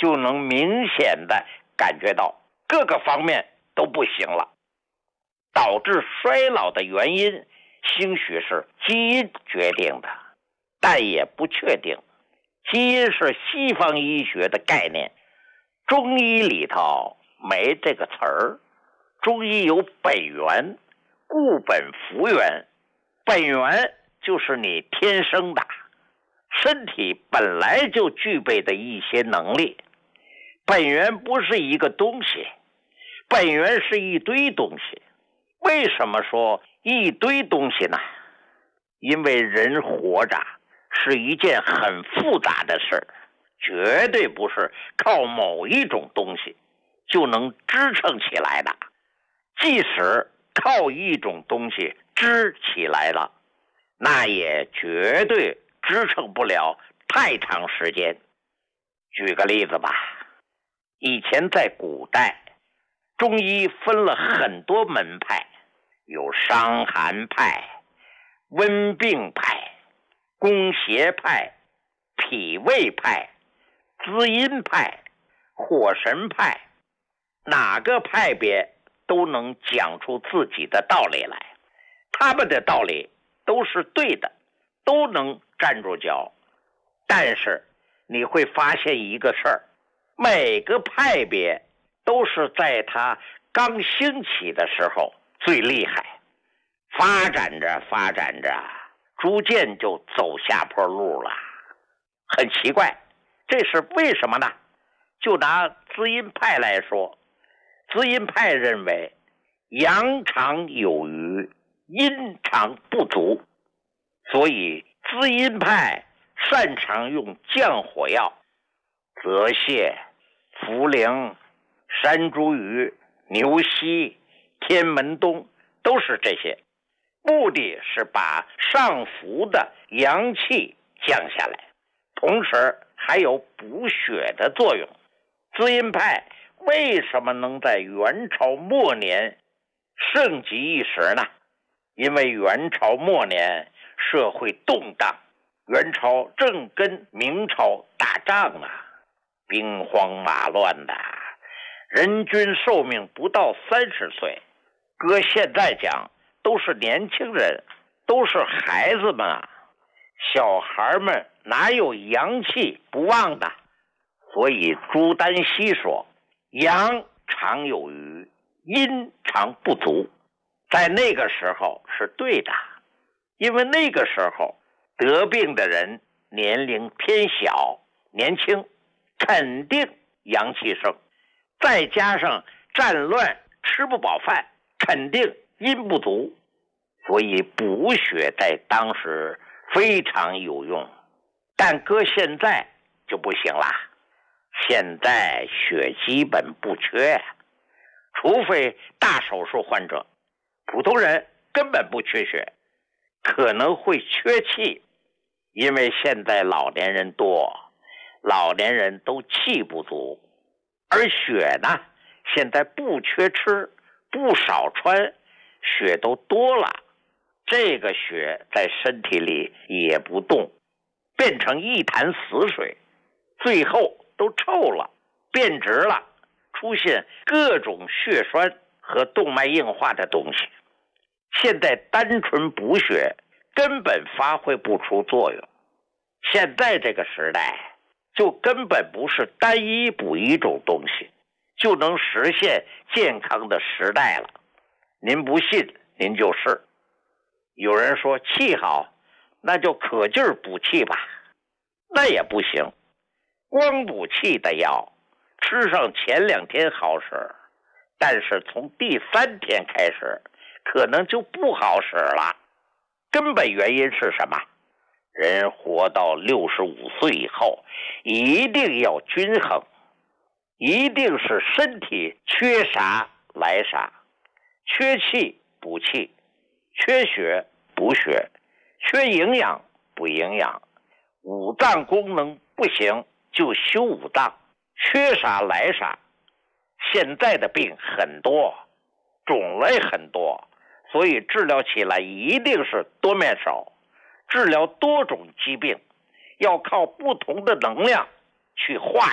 就能明显的感觉到各个方面都不行了。导致衰老的原因兴许是基因决定的，但也不确定。基因是西方医学的概念，中医里头没这个词儿。中医有本源，固本复原。本源就是你天生的，身体本来就具备的一些能力。本源不是一个东西，本源是一堆东西。为什么说一堆东西呢？因为人活着是一件很复杂的事，绝对不是靠某一种东西就能支撑起来的。即使靠一种东西支起来了，那也绝对支撑不了太长时间。举个例子吧，以前在古代，中医分了很多门派，有伤寒派、温病派、攻邪派、脾胃派、滋阴派、火神派，哪个派别都能讲出自己的道理来，他们的道理都是对的，都能站住脚。但是你会发现一个事儿，每个派别都是在它刚兴起的时候最厉害，发展着发展着，逐渐就走下坡路了。很奇怪，这是为什么呢？就拿滋阴派来说，滋阴派认为阳常有余，阴常不足，所以滋阴派擅长用降火药，泽泻、茯苓、山茱萸、牛膝、天门冬，都是这些，目的是把上浮的阳气降下来，同时还有补血的作用。滋阴派为什么能在元朝末年盛极一时呢？因为元朝末年社会动荡，元朝正跟明朝打仗啊，兵荒马乱的，人均寿命不到30岁，搁现在讲都是年轻人，都是孩子们啊，小孩们哪有阳气不旺的？所以朱丹溪说阳常有余，阴常不足，在那个时候是对的，因为那个时候得病的人年龄偏小，年轻，肯定阳气盛，再加上战乱吃不饱饭，肯定阴不足，所以补血在当时非常有用。但搁现在就不行了，现在血基本不缺，除非大手术患者，普通人根本不缺血，可能会缺气，因为现在老年人多，老年人都气不足，而血呢，现在不缺吃，不少穿，血都多了，这个血在身体里也不动，变成一潭死水，最后都臭了，变质了，出现各种血栓和动脉硬化的东西。现在单纯补血根本发挥不出作用，现在这个时代就根本不是单一补一种东西就能实现健康的时代了。您不信您就是。有人说气好，那就可劲儿补气吧，那也不行，光补气的药吃上前2天好使，但是从第3天开始可能就不好使了。根本原因是什么？人活到65岁以后一定要均衡，一定是身体缺啥来啥，缺气补气，缺血补血，缺营养补营养，五脏功能不行就修五脏，缺啥来啥。现在的病很多，种类很多，所以治疗起来一定是多面手，治疗多种疾病要靠不同的能量去化